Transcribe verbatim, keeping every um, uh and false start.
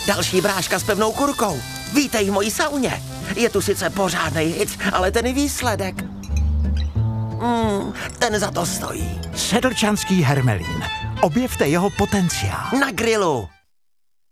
další bráška s pevnou kurkou. Vítej v mojí sauně. Je tu sice pořádnej hit, ale ten výsledek... Mm, ten za to stojí. Sedlčanský hermelín. Objevte jeho potenciál. Na grilu.